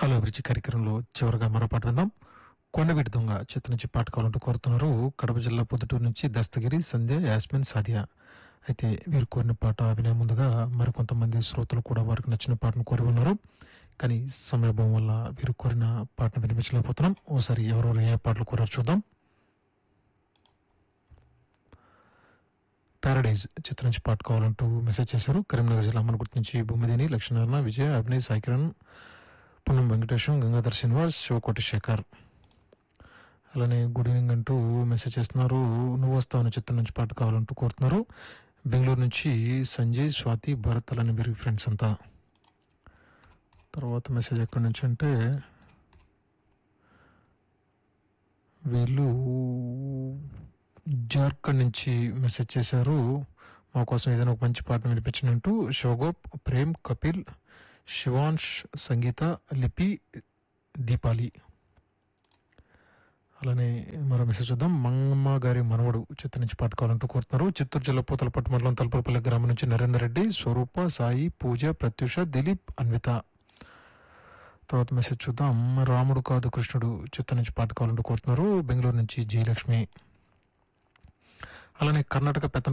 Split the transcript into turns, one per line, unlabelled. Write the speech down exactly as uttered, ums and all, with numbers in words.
Hello అభిరుచి కార్యక్రమంలో చివరిగా మరో పాట విందాం. కొండవీటి దొంగ చిత్రం నుంచి పాట కావాలంటూ కోరుతున్నారు. కడప జిల్లా పొద్దుటూరు నుంచి దస్తగిరి, సంధ్య, యాస్మిన్, సాదియా. అయితే వీరు కోరిన పాట వినే ముందుగా మరికొంతమంది శ్రోతలు కూడా వారికి నచ్చిన పాటను కోరి ఉన్నారు. కానీ సమయభావం వల్ల వీరు కోరిన పాటను వినిపించలేకపోతున్నాం. ఓసారి ఎవరెవరు ఏ పాటలు కోరారు చూద్దాం. ప్యారడైజ్ చిత్రం నుంచి పాట కావాలంటూ మెసేజ్ చేశారు. కరీంనగర్ జిల్లా మనగుర్తి నుంచి భూమిదేని, లక్ష్మీనారాయణ, విజయ, అభినయ్, సాయికిరణ్, పున్నం వెంకటేశం, గంగాధర్ శ్రీనివాస్, శివకోటి శేఖర్. అలానే గుడ్ ఈవినింగ్ అంటూ మెసేజ్ చేస్తున్నారు. నువ్వు వస్తావు అనే చిత్రం నుంచి పాట కావాలంటూ కోరుతున్నారు. బెంగళూరు నుంచి సంజయ్, స్వాతి, భరత్ అలానే వీరి ఫ్రెండ్స్ అంతా. తర్వాత మెసేజ్ ఎక్కడి నుంచి అంటే వీళ్ళు జార్ఖండ్ నుంచి మెసేజ్ చేశారు. మా కోసం ఏదైనా ఒక మంచి పాటను వినిపించినట్టు శోగోప్, ప్రేమ్, కపిల్, శివాంష్, సంగీత, లిపి, దీపాలి. అలానే మరో మెసేజ్ చూద్దాం. మంగమ్మ గారి మనవడు చిత్రం నుంచి పాట కావాలంటూ కోరుతున్నారు. చిత్తూరు జిల్లా పూతలపట్టు మండలం తలుపులపల్లి గ్రామం నుంచి నరేందర్ రెడ్డి, స్వరూప, సాయి, పూజ, ప్రత్యూష, దిలీప్, అన్విత. తర్వాత మెసేజ్ చూద్దాం. రాముడు కాదు కృష్ణుడు చిత్రం నుంచి పాట కావాలంటూ కోరుతున్నారు. బెంగళూరు నుంచి జయలక్ష్మి. అలానే కర్ణాటక పెత్త